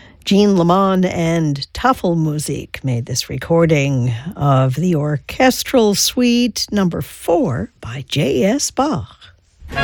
Jean Lamont and Tafelmusik made this recording of the Orchestral Suite number 4 by J.S. Bach.